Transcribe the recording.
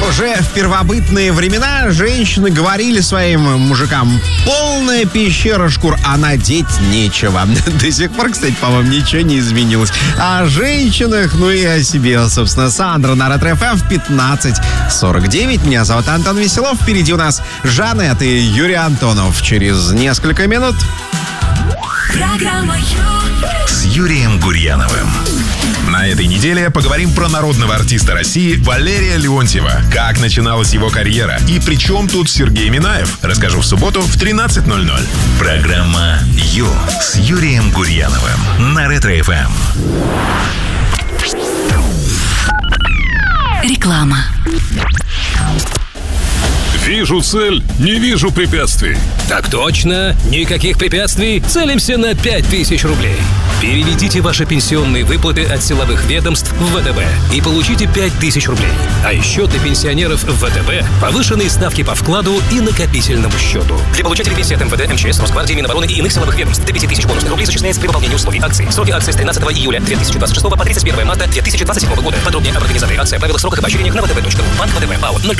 Уже в первобытные времена женщины говорили своим мужикам: полная пещера шкур, а надеть нечего. До сих пор, кстати, по-моему, ничего не изменилось. О женщинах, ну и о себе, собственно. Сандра на Ретро-ФМ в 15:49. Меня зовут Антон Веселов. Впереди у нас Жанет и Юрий Антонов. Через несколько минут Программа с Юрием Гурьяновым. На этой неделе поговорим про народного артиста России Валерия Леонтьева. Как начиналась его карьера и при чем тут Сергей Минаев? Расскажу в субботу в 13:00. Программа «Ю» с Юрием Гурьяновым на Ретро-ФМ. Реклама. Вижу цель, не вижу препятствий. Так точно, никаких препятствий. Целимся на 5000 рублей. Переведите ваши пенсионные выплаты от силовых ведомств в ВТБ и получите 5000 рублей. А еще для пенсионеров в ВТБ повышенные ставки по вкладу и накопительному счету. Для получателей пенсии от МВД, МЧС, Росгвардии, Минобороны и иных силовых ведомств до 5000 бонусных рублей зачисляется при выполнении условий акции. Сроки акции с 13 июля 2026 по 31 марта 2027 года. Подробнее об организации акции, правила, сроках и поощрениях на vtb.ru. Банк ВТБ. ПАО